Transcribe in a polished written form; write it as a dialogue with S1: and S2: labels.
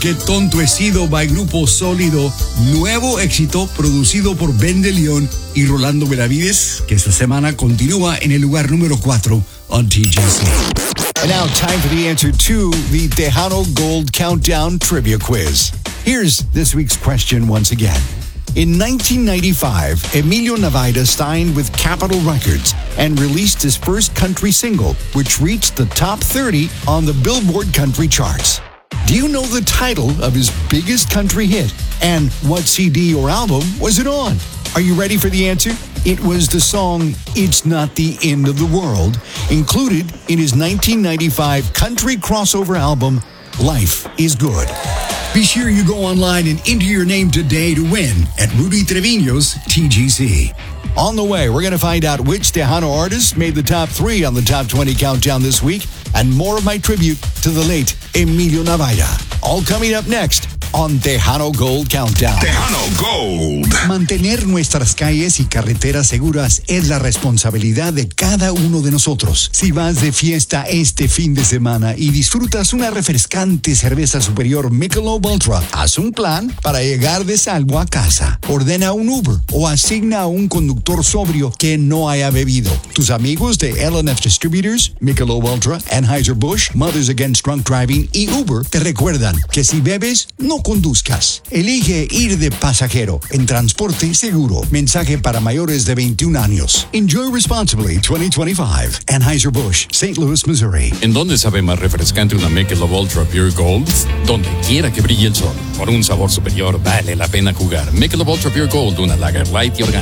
S1: Qué tonto he sido by Grupo Sólido, nuevo éxito producido por Ben de León y Rolando Benavides, que esta semana continúa en el lugar número 4 on TJC.
S2: And now time for the answer to the Tejano Gold Countdown Trivia Quiz. Here's this week's question once again. In 1995, Emilio Navaida signed with Capitol Records and released his first country single, which reached the top 30 on the Billboard country charts. Do you know the title of his biggest country hit? And what CD or album was it on? Are you ready for the answer? It was the song It's Not the End of the World, included in his 1995 country crossover album, Life is Good.
S1: Be sure you go online and enter your name today to win at Rudy Trevino's TGC.
S2: On the way, we're going to find out which Tejano artists made the top 3 on the Top 20 Countdown this week, and more of my tribute to the late Emilio Navaida. All coming up next on Tejano Gold Countdown.
S3: Tejano Gold.
S1: Mantener nuestras calles y carreteras seguras es la responsabilidad de cada uno de nosotros. Si vas de fiesta este fin de semana y disfrutas una refrescante cerveza superior Michelob Ultra, haz un plan para llegar de salvo a casa. Ordena un Uber o asigna a un conductor sobrio que no haya bebido. Tus amigos de L&F Distributors, Michelob Ultra, Anheuser-Busch, Mothers Against Drunk Driving y Uber te recuerdan que si bebes, no conduzcas. Elige ir de pasajero en transporte seguro. Mensaje para mayores de 21 años. Enjoy responsibly 2025. Anheuser-Busch, St. Louis, Missouri.
S4: ¿En dónde sabe más refrescante una Michelob Ultra Pure Gold? Donde quiera que brille el sol. Por un sabor superior vale la pena jugar. Michelob Ultra Pure Gold, una lager light y orgánica.